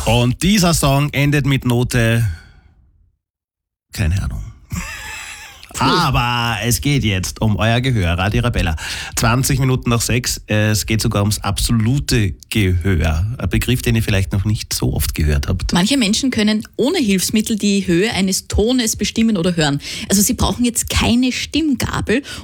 Und dieser Song endet mit Note, keine Ahnung. Aber es geht jetzt um euer Gehör, Radio Arabella. 20 Minuten nach 6, es geht sogar ums absolute Gehör. Ein Begriff, den ihr vielleicht noch nicht so oft gehört habt. Manche Menschen können ohne Hilfsmittel die Höhe eines Tones bestimmen oder hören. Also sie brauchen jetzt keine Stimmgabel,